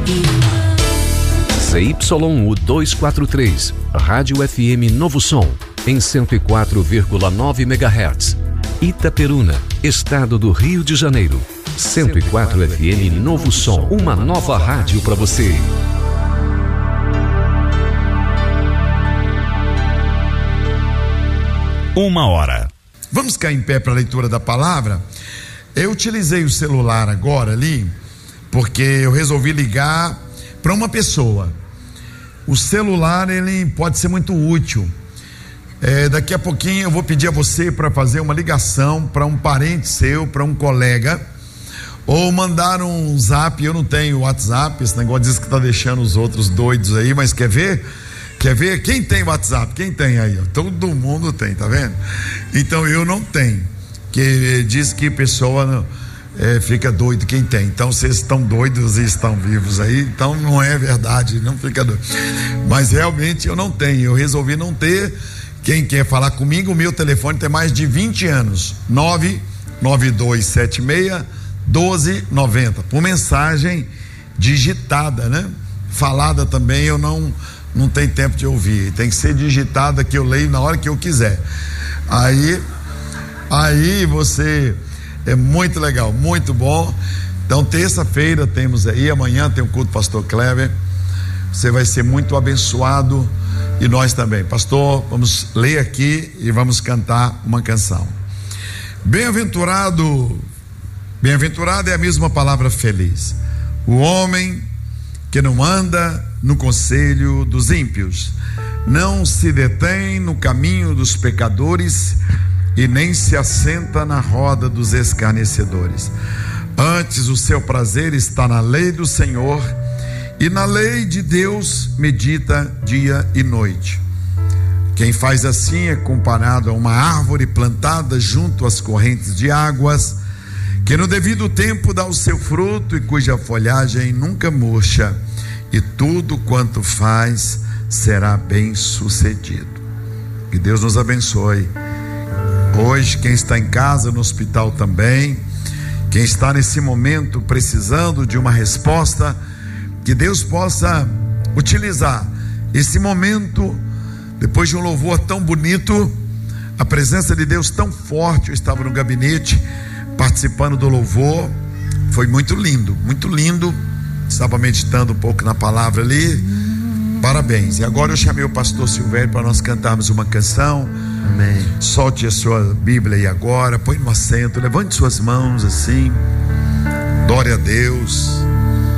ZYU 243, Rádio FM Novo Som, em 104,9 MHz. Itaperuna, Estado do Rio de Janeiro. 104 FM Novo Som, uma nova rádio para você. Uma hora. Vamos ficar em pé para a leitura da palavra. Eu utilizei o celular agora ali, porque eu resolvi ligar para uma pessoa. O celular, ele pode ser muito útil. Daqui a pouquinho eu vou pedir a você para fazer uma ligação para um parente seu, para um colega, ou mandar um zap. Eu não tenho WhatsApp, esse negócio diz que está deixando os outros doidos aí, mas quer ver? Quem tem WhatsApp? Quem tem aí? Todo mundo tem, tá vendo? Então eu não tenho, que diz que pessoa fica doido quem tem. Então vocês estão doidos e estão vivos aí, então não é verdade, não fica doido. Mas realmente eu não tenho, eu resolvi não ter. Quem quer falar comigo, o meu telefone tem mais de 20 anos, 99276-1290, por mensagem digitada, né? Falada também eu não tenho tempo de ouvir, tem que ser digitada, que eu leio na hora que eu quiser. Aí você, é muito legal, muito bom. Então terça-feira temos aí, amanhã tem o culto do pastor Kleber, você vai ser muito abençoado. E nós também. Pastor, vamos ler aqui e vamos cantar uma canção. Bem-aventurado é a mesma palavra feliz, o homem que não anda no conselho dos ímpios, não se detém no caminho dos pecadores e nem se assenta na roda dos escarnecedores. Antes o seu prazer está na lei do Senhor, e na lei de Deus medita dia e noite. Quem faz assim é comparado a uma árvore plantada junto às correntes de águas, que no devido tempo dá o seu fruto e cuja folhagem nunca murcha, e tudo quanto faz será bem sucedido. Que Deus nos abençoe. Hoje, quem está em casa, no hospital também, quem está nesse momento precisando de uma resposta, que Deus possa utilizar esse momento, depois de um louvor tão bonito, a presença de Deus tão forte. Eu estava no gabinete participando do louvor, foi muito lindo, estava meditando um pouco na palavra ali. Parabéns. E agora eu chamei o pastor Silvério para nós cantarmos uma canção. Amém. Solte a sua Bíblia aí agora, põe no assento, levante suas mãos assim, glória a Deus.